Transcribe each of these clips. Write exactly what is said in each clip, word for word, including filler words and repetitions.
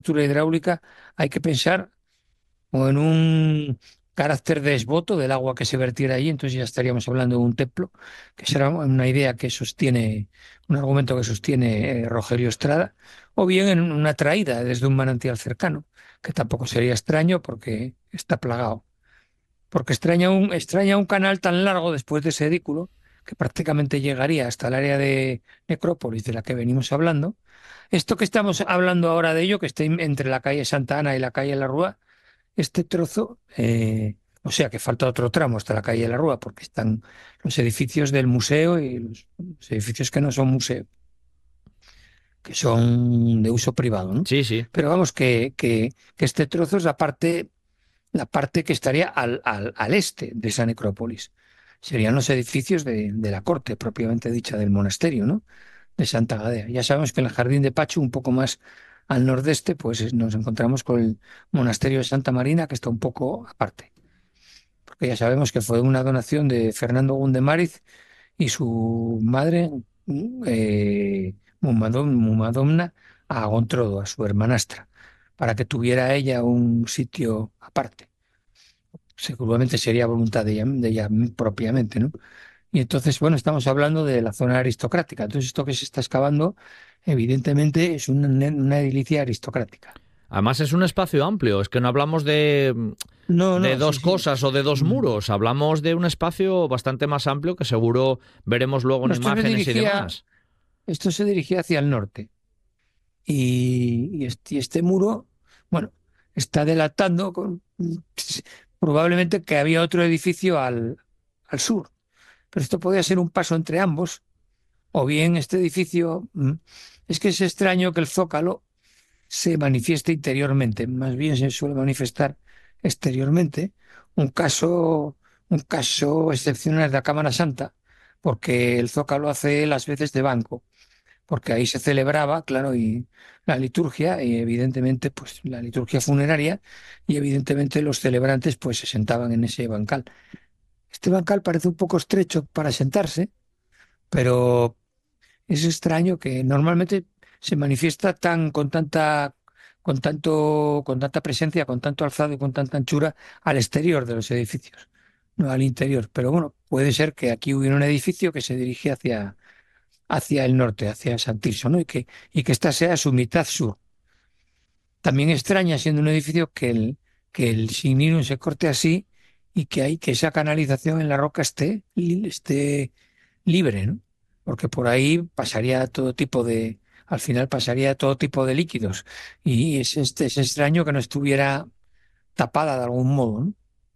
estructura hidráulica, hay que pensar o en un carácter de desboto del agua que se vertiera allí, entonces ya estaríamos hablando de un templo, que será una idea que sostiene, un argumento que sostiene eh, Rogerio Estrada, o bien en una traída desde un manantial cercano, que tampoco sería extraño porque está plagado. Porque extraña un, extraña un canal tan largo después de ese edículo, que prácticamente llegaría hasta el área de Necrópolis de la que venimos hablando. Esto que estamos hablando ahora de ello, que está entre la calle Santa Ana y la calle La Rúa, este trozo, eh, o sea que falta otro tramo hasta la calle de la Rúa, porque están los edificios del museo y los, los edificios que no son museo, que son de uso privado, ¿no? Sí, sí. Pero vamos, que, que, que este trozo es la parte, la parte que estaría al, al, al este de esa necrópolis. Serían los edificios de, de la corte, propiamente dicha, del monasterio, ¿no? De Santa Gadea. Ya sabemos que en el Jardín de Pacho, un poco más al nordeste, pues es- nos encontramos con el monasterio de Santa Marina, que está un poco aparte, porque ya sabemos que fue una donación de Fernando Gundemariz y su madre, mm, eh, Mumadom- Mumadomna, a Gontrodo, a su hermanastra, para que tuviera ella un sitio aparte. Seguramente sería voluntad de ella, de ella propiamente, ¿no? Y entonces, bueno, estamos hablando de la zona aristocrática. Entonces, esto que se está excavando, evidentemente, es una, una edilicia aristocrática. Además es un espacio amplio, es que no hablamos de, No, de no, sí, dos sí. cosas o de dos Mm. muros, hablamos de un espacio bastante más amplio que seguro veremos luego en Bueno, esto se imágenes y dirigía, demás. esto se dirigía hacia el norte. Y, y este, y este muro, bueno, está delatando con- probablemente que había otro edificio al, al sur. Pero esto podía ser un paso entre ambos. O bien este edificio, mm, es que es extraño que el zócalo se manifieste interiormente, más bien se suele manifestar exteriormente. Un caso, un caso excepcional es la Cámara Santa, porque el zócalo hace las veces de banco, porque ahí se celebraba, claro, y la liturgia, y evidentemente, pues la liturgia funeraria, y evidentemente los celebrantes pues se sentaban en ese bancal. Este bancal parece un poco estrecho para sentarse, pero es extraño que normalmente se manifiesta tan con tanta con tanto con tanta presencia, con tanto alzado y con tanta anchura al exterior de los edificios, no al interior. Pero bueno, puede ser que aquí hubiera un edificio que se dirige hacia hacia el norte, hacia San Tirso, ¿no? Y que y que esta sea su mitad sur. También extraña siendo un edificio que el que el Signinum se corte así y que hay que esa canalización en la roca esté esté libre, ¿no? Porque por ahí pasaría todo tipo de, al final pasaría todo tipo de líquidos. Y es, este, es extraño que no estuviera tapada de algún modo, ¿no?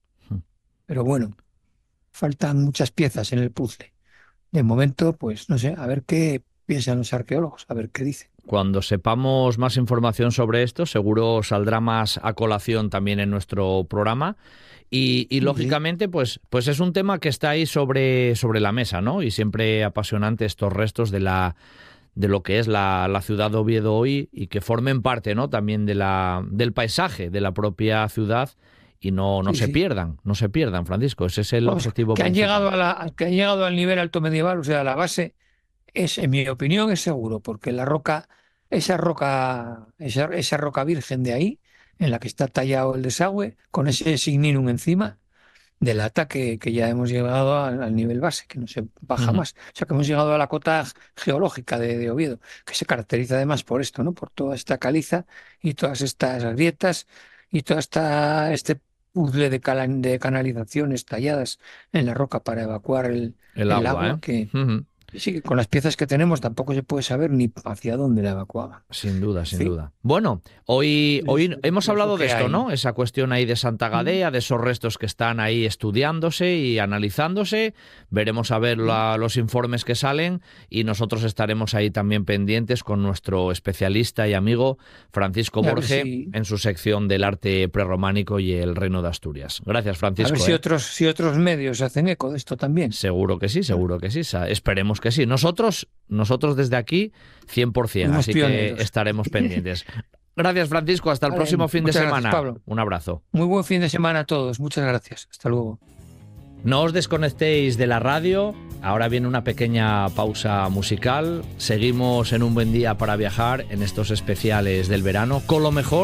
Pero bueno, faltan muchas piezas en el puzzle. De momento, pues no sé, a ver qué piensan los arqueólogos, a ver qué dicen. Cuando sepamos más información sobre esto, seguro saldrá más a colación también en nuestro programa. Y, y, Sí, lógicamente, pues, pues es un tema que está ahí sobre, sobre la mesa, ¿no? Y siempre apasionante estos restos de la de lo que es la, la ciudad de Oviedo hoy y que formen parte, ¿no? También de la, del paisaje de la propia ciudad y no, no sí, se sí. pierdan, no se pierdan, Francisco. Ese es el Vamos, objetivo que han llegado principal. a la, que han llegado al nivel alto medieval, o sea, la base es, en mi opinión, es seguro, porque la roca, esa roca, esa, esa roca virgen de ahí, en la que está tallado el desagüe, con ese signinum encima, delata que, que ya hemos llegado al, al nivel base, que no se baja Ujú. más. O sea, que hemos llegado a la cota geológica de, de Oviedo, que se caracteriza además por esto, ¿no? Por toda esta caliza y todas estas grietas y toda esta, este puzzle de, cala- de canalizaciones talladas en la roca para evacuar el, El el agua, agua, ¿eh? que Ujú. sí, que con las piezas que tenemos tampoco se puede saber ni hacia dónde la evacuaban. Sin duda, En sin fin, duda. Bueno, hoy, es, hoy hemos es lo hablado de que esto, hay. ¿no? Esa cuestión ahí de Santa Mm, Gadea, de esos restos que están ahí estudiándose y analizándose. Veremos a ver mm. la- los informes que salen y nosotros estaremos ahí también pendientes con nuestro especialista y amigo Francisco Y a ver Borge si, en su sección del arte prerrománico y el Reino de Asturias. Gracias, a ver Francisco, si ¿eh? otros, si otros medios hacen eco de esto también. Seguro que sí, ¿Vale? seguro que sí. Sa- Esperemos que sí. Nosotros, nosotros desde aquí, cien por ciento, Fuimos así que pioneros. estaremos pendientes. Gracias, Francisco. Hasta el próximo Vale, fin de muchas gracias, semana. Pablo. Un abrazo. Muy buen fin de semana a todos. Muchas gracias. Hasta luego. No os desconectéis de la radio. Ahora viene una pequeña pausa musical. Seguimos en Un Buen Día para Viajar en estos especiales del verano con lo mejor